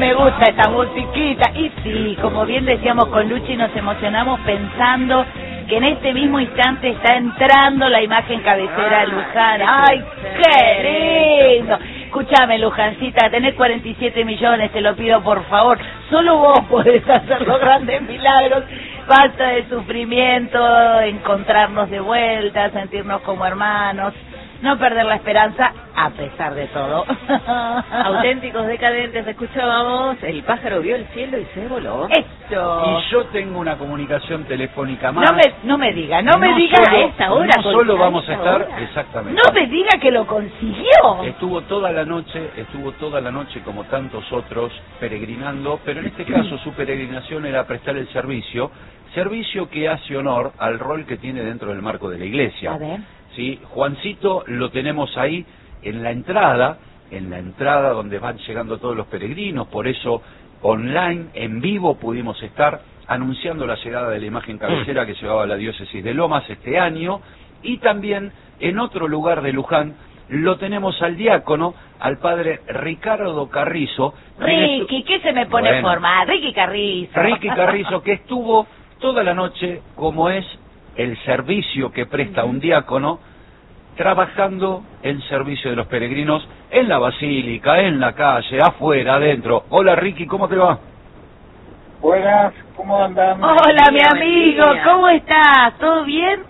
me gusta esta musiquita. Y sí, como bien decíamos con Luchi, nos emocionamos pensando que en este mismo instante está entrando la imagen cabecera de Luján. ¡Ay, qué lindo! Escúchame, Lujancita, tenés 47 millones, te lo pido por favor. Solo vos podés hacer los grandes milagros. Basta de sufrimiento, encontrarnos de vuelta, sentirnos como hermanos, no perder la esperanza a pesar de todo. Auténticos decadentes, escuchábamos, el pájaro vio el cielo y se voló. Esto. Y yo tengo una comunicación telefónica más. No me diga a esta hora. No solo vamos a estar, exactamente. No me diga que lo consiguió. Estuvo toda la noche como tantos otros peregrinando, pero en este caso su peregrinación era prestar el servicio que hace honor al rol que tiene dentro del marco de la iglesia. A ver. ¿Sí? Juancito lo tenemos ahí en la entrada donde van llegando todos los peregrinos, por eso online, en vivo, pudimos estar anunciando la llegada de la imagen cabecera que llevaba a la diócesis de Lomas este año, y también en otro lugar de Luján lo tenemos al diácono, al padre Ricardo Carrizo. Ricky, ¿qué se me pone formal? Ricky Carrizo, que estuvo toda la noche, como es el servicio que presta un diácono, trabajando en servicio de los peregrinos en la basílica, en la calle, afuera, adentro. Hola Ricky, ¿cómo te va? Buenas, ¿cómo andan? Hola mi amigo, ¿cómo estás? ¿Todo bien?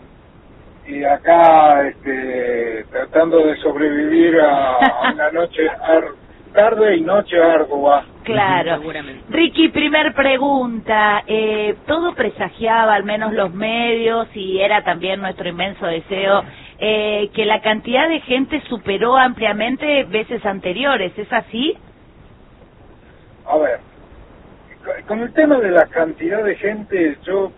Y acá tratando de sobrevivir a una noche tarde y noche ardua. Claro. Ricky, primer pregunta. Todo presagiaba, al menos los medios, y era también nuestro inmenso deseo, que la cantidad de gente superó ampliamente veces anteriores. ¿Es así? A ver, con el tema de la cantidad de gente, yo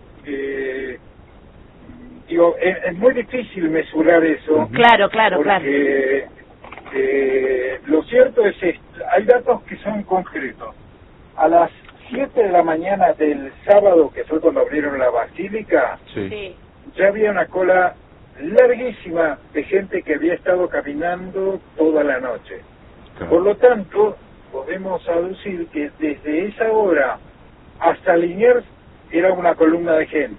digo, es muy difícil mesurar eso. Claro. Porque lo cierto es esto, hay datos que son concretos. A las 7 de la mañana del sábado, que fue cuando abrieron la basílica, Sí. ya había una cola larguísima de gente que había estado caminando toda la noche. Claro. Por lo tanto, podemos aducir que desde esa hora hasta Liniers era una columna de gente.